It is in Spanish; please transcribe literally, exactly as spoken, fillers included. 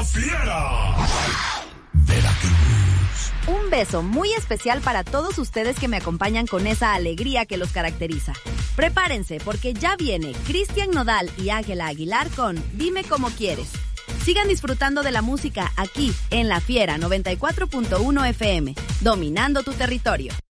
Fiera. Veracruz. Un beso muy especial para todos ustedes que me acompañan con esa alegría que los caracteriza. Prepárense porque ya viene Cristian Nodal y Ángela Aguilar con Dime Cómo Quieres. Sigan disfrutando de la música aquí en La Fiera noventa y cuatro punto uno F M, dominando tu territorio.